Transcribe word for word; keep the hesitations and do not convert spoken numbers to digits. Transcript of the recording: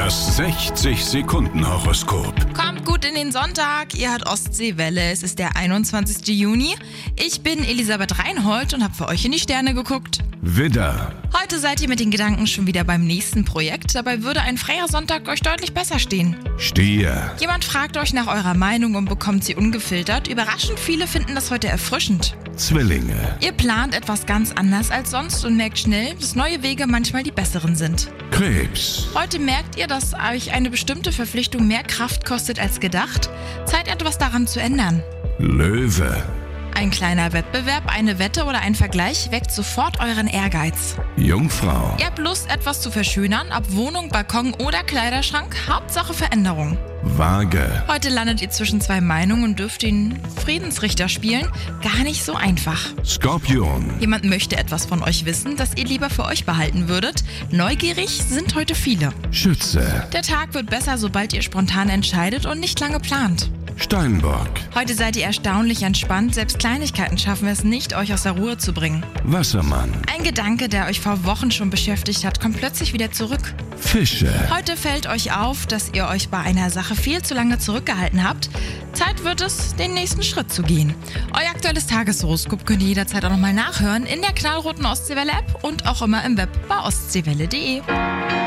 Das sechzig-Sekunden-Horoskop. Kommt gut in den Sonntag, ihr hört Ostseewelle. Es ist der einundzwanzigsten Juni. Ich bin Elisabeth Reinhold und habe für euch in die Sterne geguckt. Widder, Heute seid ihr mit den Gedanken schon wieder beim nächsten Projekt. Dabei würde ein freier Sonntag euch deutlich besser stehen. Stier, Jemand fragt euch nach eurer Meinung und bekommt sie ungefiltert. Überraschend viele finden das heute erfrischend. Zwillinge, Ihr plant etwas ganz anders als sonst und merkt schnell, dass neue Wege manchmal die besseren sind. Krebs, Heute merkt ihr, dass euch eine bestimmte Verpflichtung mehr Kraft kostet als gedacht. Zeit, etwas daran zu ändern. Löwe, Ein kleiner Wettbewerb, eine Wette oder ein Vergleich weckt sofort euren Ehrgeiz. Jungfrau, Ihr habt Lust, etwas zu verschönern, ob Wohnung, Balkon oder Kleiderschrank, Hauptsache Veränderung. Waage, Heute landet ihr zwischen zwei Meinungen und dürft den Friedensrichter spielen. Gar nicht so einfach. Skorpion, Jemand möchte etwas von euch wissen, das ihr lieber für euch behalten würdet. Neugierig sind heute viele. Schütze, Der Tag wird besser, sobald ihr spontan entscheidet und nicht lange plant. Steinbock, Heute seid ihr erstaunlich entspannt, selbst Kleinigkeiten schaffen es nicht, euch aus der Ruhe zu bringen. Wassermann, Ein Gedanke, der euch vor Wochen schon beschäftigt hat, kommt plötzlich wieder zurück. Fische, Heute fällt euch auf, dass ihr euch bei einer Sache viel zu lange zurückgehalten habt. Zeit wird es, den nächsten Schritt zu gehen. Euer aktuelles Tageshoroskop könnt ihr jederzeit auch nochmal nachhören in der knallroten Ostseewelle-App und auch immer im Web bei ostseewelle punkt de.